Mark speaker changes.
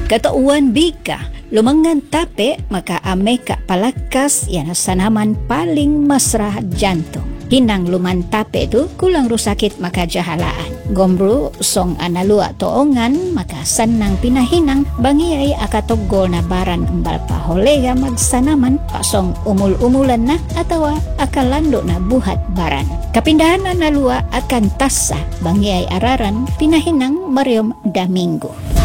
Speaker 1: Katauan bika, lumangan tape makaame ka palakas yan sanaman paling masrah jantung. Hinang lumantape tu kulang rusakit makajahalaan. Gombro song analua toongan makasanang pinahinang bangi ay akatogol na baran embal paholega magsanaman pasong umul-umulan na atawa akalando na buhat baran. Kapindahan na nalua akan tasa bangi ay araran pinahinang Mariom Domingo.